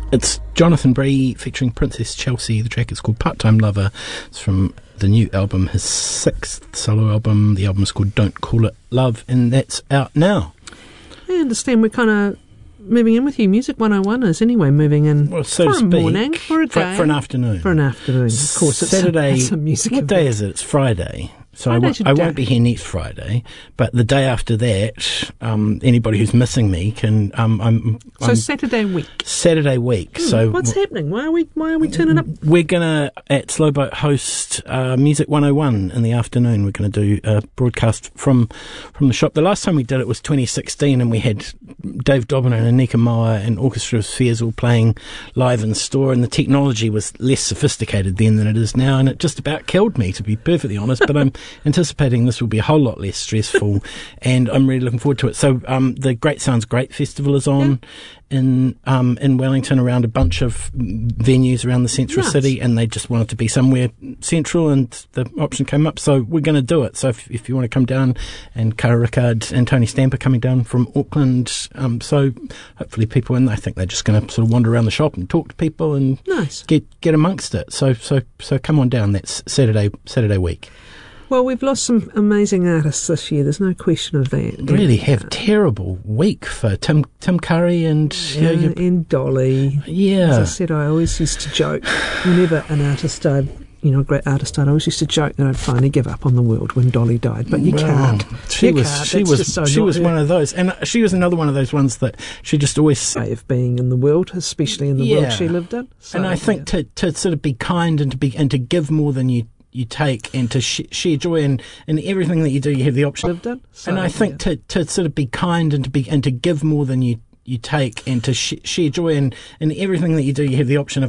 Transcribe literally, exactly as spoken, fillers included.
It's Jonathan Bree featuring Princess Chelsea. The track is called Part-Time Lover. It's from the new album, his sixth solo album. The album is called Don't Call It Love, and that's out now. I understand we're kind of moving in with you. Music one oh one is anyway moving in well, so for to a speak, morning, for a day. For, for an afternoon. For an afternoon. Of course, it's Saturday. A, it's a music what event. day is it? It's Friday. So I, w- I won't be here next Friday, but the day after that, um, anybody who's missing me can. Um, I'm, so I'm Saturday week. Saturday week. Hmm, so what's w- happening? Why are we? Why are we turning up? We're gonna at Slowboat host uh, Music one oh one in the afternoon. We're going to do a broadcast from from the shop. The last time we did it was twenty sixteen, and we had Dave Dobbin and Anika Moa and Orchestra of Spheres all playing live in store, and the technology was less sophisticated then than it is now, and it just about killed me, to be perfectly honest. But I'm anticipating this will be a whole lot less stressful, and I'm really looking forward to it. So um, the Great Sounds Great Festival is on yeah. in um, in Wellington, around a bunch of venues around the central nice. city, and they just wanted to be somewhere central, and the option came up, so we're going to do it. So if, if you want to come down, and Cara Rickard and Tony Stamper coming down from Auckland, um, so hopefully people, and I think they're just going to sort of wander around the shop and talk to people and nice. get get amongst it. So so so come on down. That's Saturday Saturday week. Well, we've lost some amazing artists this year. There's no question of that. Really have uh, terrible week for Tim Tim Curry and yeah, you know, and Dolly. Yeah. As I said, I always used to joke whenever an artist died. You know, a great artist died. I always used to joke that I'd finally give up on the world when Dolly died, but you well, can't. She you was can't. she That's was just so she not was her. one of those, and she was another one of those ones that she just always way of being in the world, especially in the yeah. world she lived in. So, and I think yeah. to to sort of be kind and to be and to give more than you. you take and to sh- share joy and in everything that you do you have the option lived in. So, and I think yeah. to, to sort of be kind and to be and to give more than you, you take and to sh- share joy and in everything that you do you have the option of